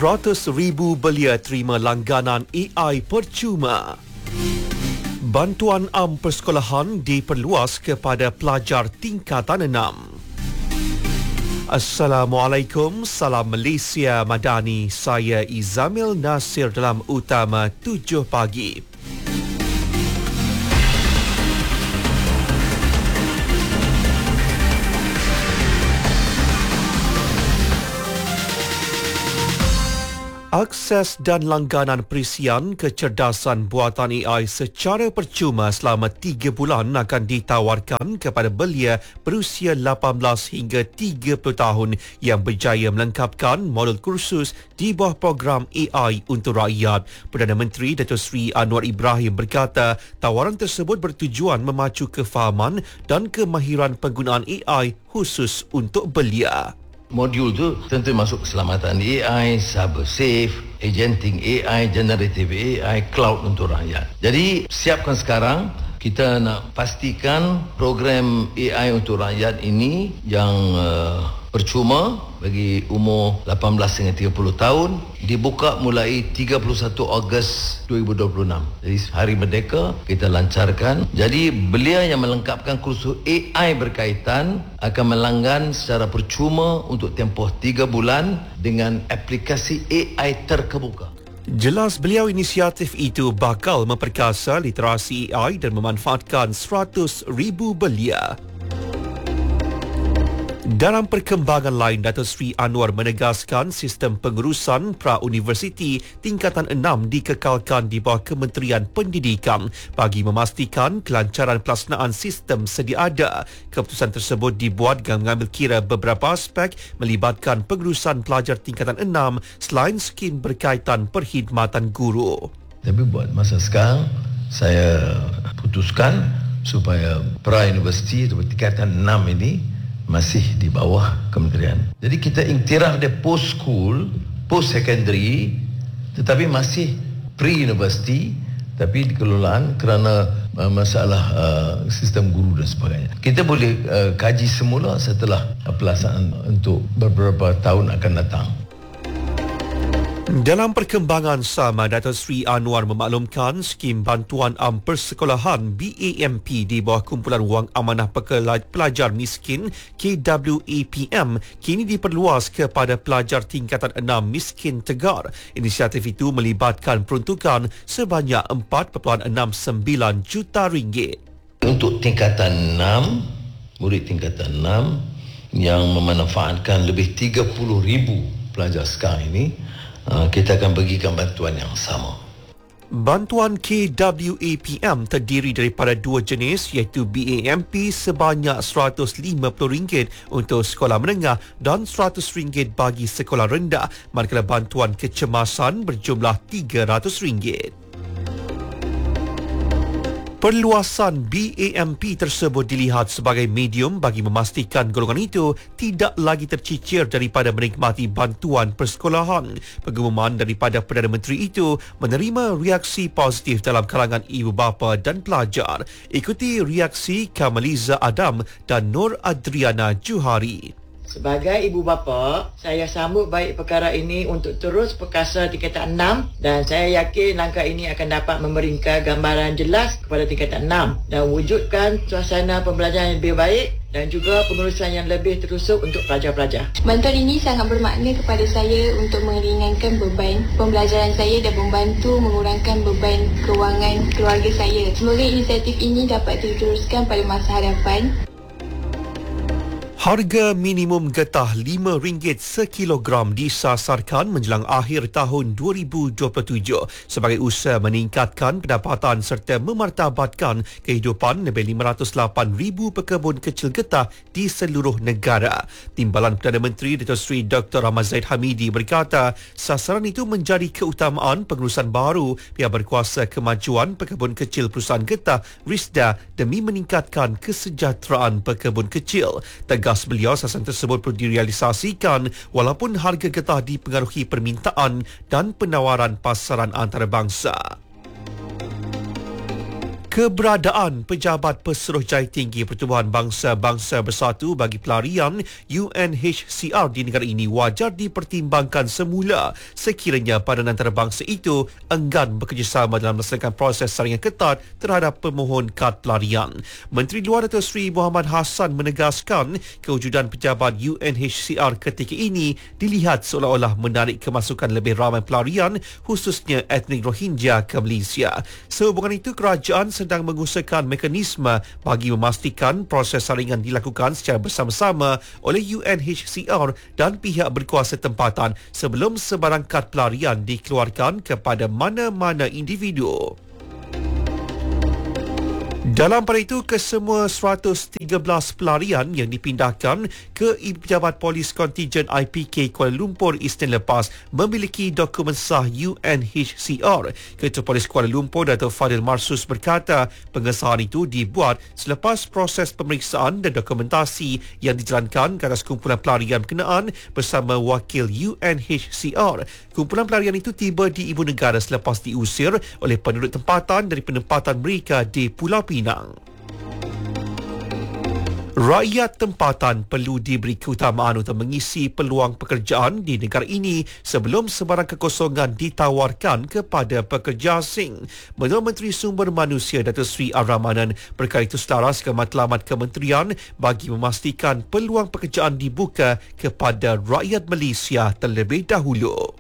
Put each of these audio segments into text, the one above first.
100,000 belia terima langganan AI percuma. Bantuan am persekolahan diperluas kepada pelajar tingkatan 6. Assalamualaikum, salam Malaysia Madani. Saya Izamil Nasir dalam Utama 7 pagi. Akses dan langganan perisian kecerdasan buatan AI secara percuma selama 3 bulan akan ditawarkan kepada belia berusia 18 hingga 30 tahun yang berjaya melengkapkan modul kursus di bawah program AI untuk rakyat. Perdana Menteri Datuk Seri Anwar Ibrahim berkata tawaran tersebut bertujuan memacu kefahaman dan kemahiran penggunaan AI khusus untuk belia. Modul tu tentu masuk keselamatan AI, cyber safe, agenting AI, generative AI, cloud untuk rakyat. Jadi siapkan sekarang, kita nak pastikan program AI untuk rakyat ini yang percuma bagi umur 18 hingga 30 tahun dibuka mulai 31 Ogos 2026. Jadi Hari Merdeka kita lancarkan. Jadi belia yang melengkapkan kursus AI berkaitan akan melanggan secara percuma untuk tempoh 3 bulan dengan aplikasi AI terkemuka. Jelas beliau inisiatif itu bakal memperkasa literasi AI dan memanfaatkan 100,000 belia. Dalam perkembangan lain, Datuk Seri Anwar menegaskan sistem pengurusan pra-universiti tingkatan 6 dikekalkan di bawah Kementerian Pendidikan bagi memastikan kelancaran pelaksanaan sistem sedia ada. Keputusan tersebut dibuat dengan mengambil kira beberapa aspek melibatkan pengurusan pelajar tingkatan 6 selain skim berkaitan perkhidmatan guru. Tapi buat masa sekarang, saya putuskan supaya pra-universiti atau tingkatan 6 ini masih di bawah kementerian. Jadi kita iktiraf dia post-school, post-secondary, tetapi masih pre-university, tapi dikelolaan kerana masalah sistem guru dan sebagainya. Kita boleh kaji semula setelah pelaksanaan untuk beberapa tahun akan datang. Dalam perkembangan sama, Datuk Seri Anwar memaklumkan skim bantuan am persekolahan BAMP di bawah Kumpulan Wang Amanah Pelajar Miskin KWAPM kini diperluas kepada pelajar tingkatan 6 miskin tegar. Inisiatif itu melibatkan peruntukan sebanyak 4.69 juta ringgit. Untuk tingkatan 6, murid tingkatan 6 yang memanfaatkan lebih 30,000 pelajar sekarang ini, kita akan bagikan bantuan yang sama. Bantuan KWAPM terdiri daripada 2 jenis iaitu BAMP sebanyak RM150 untuk sekolah menengah dan RM100 bagi sekolah rendah, manakala bantuan kecemasan berjumlah RM300. Perluasan BAMP tersebut dilihat sebagai medium bagi memastikan golongan itu tidak lagi tercicir daripada menikmati bantuan persekolahan. Pengumuman daripada Perdana Menteri itu menerima reaksi positif dalam kalangan ibu bapa dan pelajar. Ikuti reaksi Kamaliza Adam dan Nur Adriana Juhari. Sebagai ibu bapa, saya sambut baik perkara ini untuk terus perkasa tingkatan 6 dan saya yakin langkah ini akan dapat memberikan gambaran jelas kepada tingkatan 6 dan wujudkan suasana pembelajaran yang lebih baik dan juga pengurusan yang lebih terusuk untuk pelajar-pelajar. Bantuan ini sangat bermakna kepada saya untuk meringankan beban pembelajaran saya dan membantu mengurangkan beban kewangan keluarga saya. Semoga inisiatif ini dapat diteruskan pada masa hadapan. Harga minimum getah RM5 sekilogram disasarkan menjelang akhir tahun 2027 sebagai usaha meningkatkan pendapatan serta memartabatkan kehidupan lebih 508,000 pekebun kecil getah di seluruh negara. Timbalan Perdana Menteri Datuk Seri Dr. Ahmad Zahid Hamidi berkata sasaran itu menjadi keutamaan pengurusan baru pihak berkuasa kemajuan pekebun kecil perusahaan getah RISDA demi meningkatkan kesejahteraan pekebun kecil. Tegas beliau, sasaran tersebut perlu direalisasikan walaupun harga getah dipengaruhi permintaan dan penawaran pasaran antarabangsa. Keberadaan Pejabat Pesuruhjaya Tinggi Pertubuhan Bangsa-Bangsa Bersatu bagi Pelarian UNHCR di negara ini wajar dipertimbangkan semula sekiranya padanan antarabangsa itu enggan bekerjasama dalam melaksanakan proses saringan ketat terhadap pemohon kad pelarian. Menteri Luar Datuk Seri Muhammad Hassan menegaskan kewujudan pejabat UNHCR ketika ini dilihat seolah-olah menarik kemasukan lebih ramai pelarian khususnya etnik Rohingya ke Malaysia. Sehubungan itu, kerajaan sedang mengusahakan mekanisme bagi memastikan proses saringan dilakukan secara bersama-sama oleh UNHCR dan pihak berkuasa tempatan sebelum sebarang kad pelarian dikeluarkan kepada mana-mana individu. Dalam pada itu, kesemua 113 pelarian yang dipindahkan ke Pejabat Polis Kontijen IPK Kuala Lumpur Isnin lepas memiliki dokumen sah UNHCR. Ketua Polis Kuala Lumpur Datuk Fadil Marsus berkata pengesahan itu dibuat selepas proses pemeriksaan dan dokumentasi yang dijalankan ke atas kumpulan pelarian berkenaan bersama wakil UNHCR. Kumpulan pelarian itu tiba di ibu negara selepas diusir oleh penduduk tempatan dari penempatan mereka di Pulau Pinang. Rakyat tempatan perlu diberi keutamaan untuk mengisi peluang pekerjaan di negara ini sebelum sebarang kekosongan ditawarkan kepada pekerja asing. Menurut Menteri Sumber Manusia Datuk Seri Ar-Rahmanan, perkara itu selaras ke matlamat kementerian bagi memastikan peluang pekerjaan dibuka kepada rakyat Malaysia terlebih dahulu.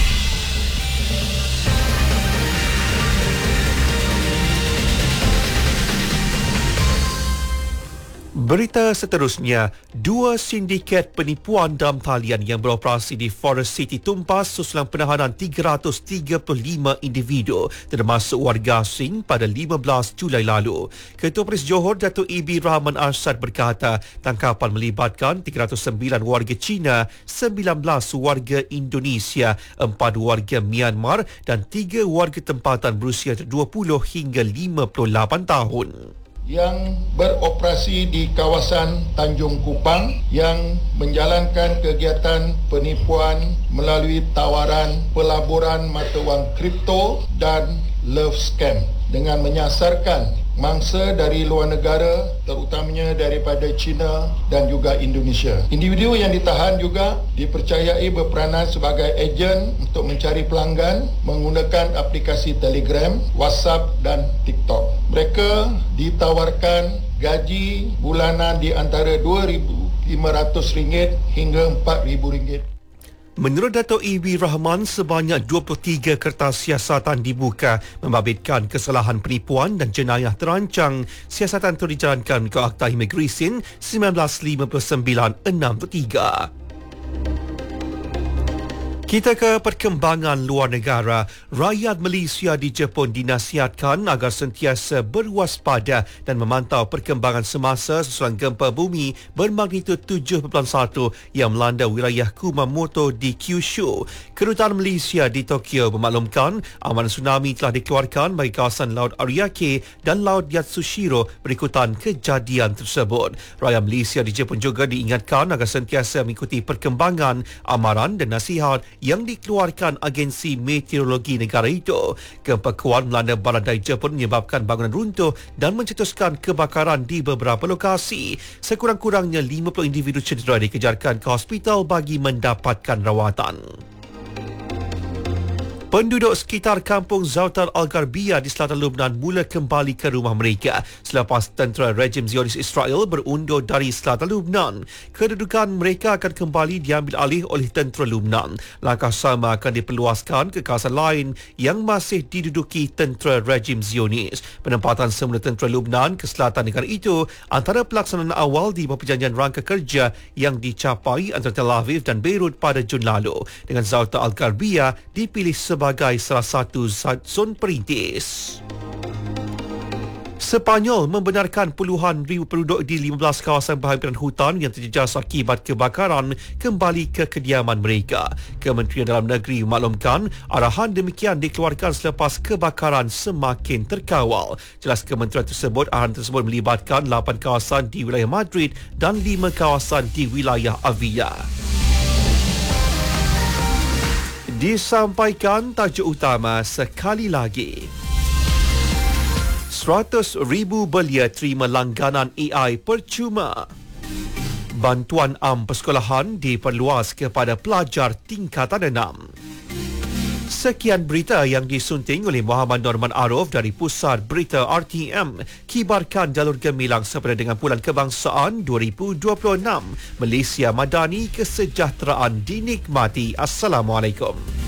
Berita seterusnya, dua sindiket penipuan dalam talian yang beroperasi di Forest City tumpas susulan penahanan 335 individu termasuk warga asing pada 15 Julai lalu. Ketua Polis Johor Datuk E.B. Rahman Arshad berkata tangkapan melibatkan 309 warga Cina, 19 warga Indonesia, 4 warga Myanmar dan 3 warga tempatan berusia 20 hingga 58 tahun. Yang beroperasi di kawasan Tanjung Kupang yang menjalankan kegiatan penipuan melalui tawaran pelaburan mata wang kripto dan love scam dengan menyasarkan mangsa dari luar negara terutamanya daripada China dan juga Indonesia. Individu yang ditahan juga dipercayai berperanan sebagai ejen untuk mencari pelanggan menggunakan aplikasi Telegram, WhatsApp dan TikTok. Mereka ditawarkan gaji bulanan di antara RM2,500 hingga RM4,000. Menurut Datuk E.B. Rahman, sebanyak 23 kertas siasatan dibuka membabitkan kesalahan penipuan dan jenayah terancang. Siasatan itu dijalankan ke Akta Imigresen 1959-63. Kita ke perkembangan luar negara. Rakyat Malaysia di Jepun dinasihatkan agar sentiasa berwaspada dan memantau perkembangan semasa susulan gempa bumi bermagnitud 7.1 yang melanda wilayah Kumamoto di Kyushu. Kedutaan Malaysia di Tokyo memaklumkan amaran tsunami telah dikeluarkan bagi kawasan Laut Ariake dan Laut Yatsushiro berikutan kejadian tersebut. Rakyat Malaysia di Jepun juga diingatkan agar sentiasa mengikuti perkembangan amaran dan nasihat yang dikeluarkan agensi meteorologi negara itu. Gempa kuat melanda Baradai Jepun menyebabkan bangunan runtuh dan mencetuskan kebakaran di beberapa lokasi. Sekurang-kurangnya 50 individu cedera dikejarkan ke hospital bagi mendapatkan rawatan. Penduduk sekitar kampung Zautar Al-Gharbiyah di selatan Lubnan mula kembali ke rumah mereka selepas tentera rejim Zionis Israel berundur dari selatan Lubnan. Kedudukan mereka akan kembali diambil alih oleh tentera Lubnan. Langkah sama akan diperluaskan ke kawasan lain yang masih diduduki tentera rejim Zionis. Penempatan semula tentera Lubnan ke selatan negara itu antara pelaksanaan awal di bawah perjanjian rangka kerja yang dicapai antara Tel Aviv dan Beirut pada Jun lalu. Dengan Zautar Al-Gharbiyah dipilih sebagai salah satu zon perintis. Sepanyol membenarkan puluhan ribu penduduk di 15 kawasan berhampiran hutan yang terjejas akibat kebakaran kembali ke kediaman mereka. Kementerian Dalam Negeri memaklumkan arahan demikian dikeluarkan selepas kebakaran semakin terkawal. Jelas kementerian tersebut, arahan tersebut melibatkan 8 kawasan di wilayah Madrid dan 5 kawasan di wilayah Avia. Disampaikan tajuk utama sekali lagi. 100,000 belia terima langganan AI percuma. Bantuan am persekolahan diperluas kepada pelajar tingkatan 6. Sekian berita yang disunting oleh Muhammad Norman Arif dari Pusat Berita RTM. Kibarkan jalur gemilang sepada dengan Bulan Kebangsaan 2026. Malaysia Madani, kesejahteraan dinikmati. Assalamualaikum.